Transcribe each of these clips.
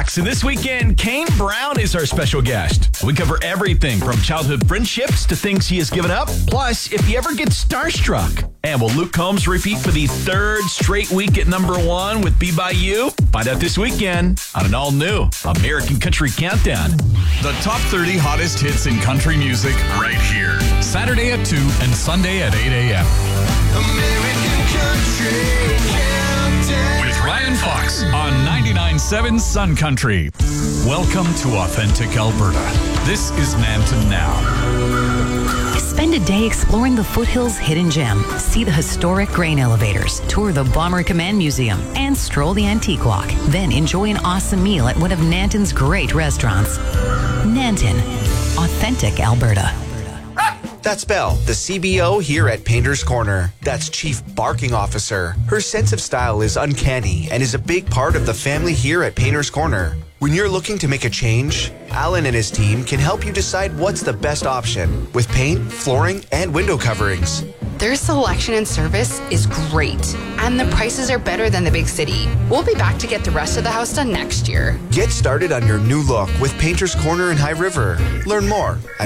Fox, and this weekend, Kane Brown is our special guest. We cover everything from childhood friendships to things he has given up, plus if he ever gets starstruck. And will Luke Combs repeat for the third straight week at number one with Be By You? Find out this weekend on an all-new American Country Countdown. The top 30 hottest hits in country music right here. Saturday at 2 and Sunday at 8 a.m. American Country Countdown. With Ryan Fox on 99.7 Sun Country. Welcome to authentic Alberta. This is Nanton Now. Spend a day exploring the foothills' hidden gem. See the historic grain elevators, tour the Bomber Command Museum, and stroll the Antique Walk. Then enjoy an awesome meal at one of Nanton's great restaurants. Nanton, authentic Alberta. That's Belle, the CBO here at Painter's Corner. That's Chief Barking Officer. Her sense of style is uncanny and is a big part of the family here at Painter's Corner. When you're looking to make a change, Alan and his team can help you decide what's the best option with paint, flooring, and window coverings. Their selection and service is great, and the prices are better than the big city. We'll be back to get the rest of the house done next year. Get started on your new look with Painter's Corner in High River. Learn more at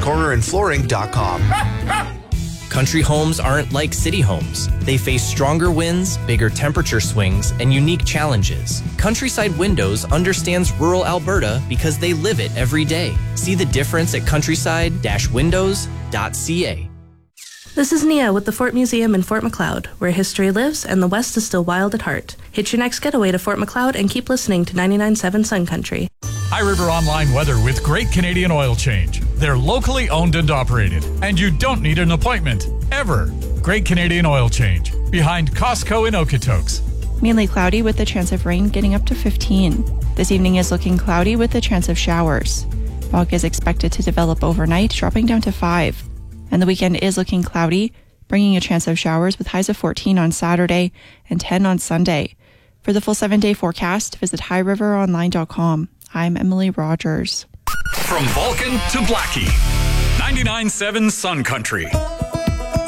painterscornerandflooring.com. Country homes aren't like city homes. They face stronger winds, bigger temperature swings, and unique challenges. Countryside Windows understands rural Alberta because they live it every day. See the difference at countryside-windows.ca. This is Nia with the Fort Museum in Fort Macleod, where history lives and the West is still wild at heart. Hit your next getaway to Fort Macleod and keep listening to 99.7 Sun Country. High River Online Weather with Great Canadian Oil Change. They're locally owned and operated, and you don't need an appointment, ever. Great Canadian Oil Change, behind Costco in Okotoks. Mainly cloudy with the chance of rain getting up to 15. This evening is looking cloudy with the chance of showers. Fog is expected to develop overnight, dropping down to 5. And the weekend is looking cloudy, bringing a chance of showers with highs of 14 on Saturday and 10 on Sunday. For the full 7-day forecast, visit highriveronline.com. I'm Emily Rogers. From Vulcan to Blackie, 99.7 Sun Country.